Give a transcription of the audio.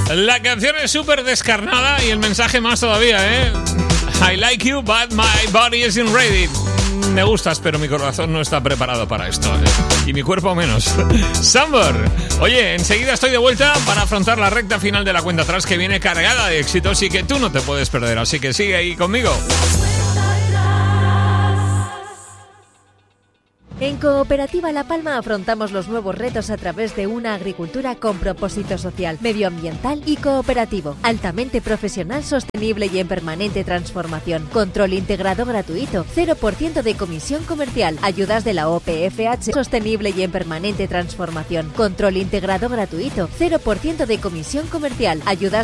La canción es súper descarnada y el mensaje más todavía, ¿eh? I like you, but my body isn't ready. Me gustas, pero mi corazón no está preparado para esto, ¿eh? Y mi cuerpo menos. Sambor. Oye, enseguida estoy de vuelta para afrontar la recta final de la cuenta atrás, que viene cargada de éxitos y que tú no te puedes perder. Así que sigue ahí conmigo. En Cooperativa La Palma afrontamos los nuevos retos a través de una agricultura con propósito social, medioambiental y cooperativo, altamente profesional, sostenible y en permanente transformación. Control integrado gratuito, 0% de comisión comercial, ayudas de la OPFH, sostenible y en permanente transformación. Control integrado gratuito, 0% de comisión comercial, ayudas